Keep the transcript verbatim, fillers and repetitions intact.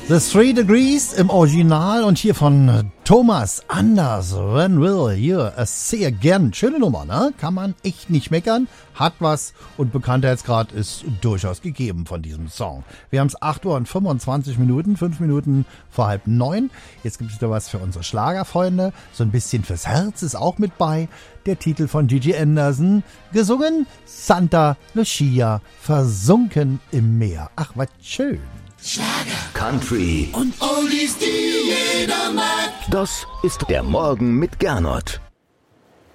The Three Degrees im Original und hier von Thomas Anders. When will you see again? Schöne Nummer, ne? Kann man echt nicht meckern. Hat was und Bekanntheitsgrad ist durchaus gegeben von diesem Song. Wir haben es acht Uhr und fünfundzwanzig Minuten, fünf Minuten vor halb neun. Jetzt gibt es wieder was für unsere Schlagerfreunde. So ein bisschen fürs Herz ist auch mit bei. Der Titel von Gigi Anderson, gesungen Santa Lucia, versunken im Meer. Ach, was schön. Schlager, Country und Oldies, die jeder mag. Das ist der Morgen mit Gernot.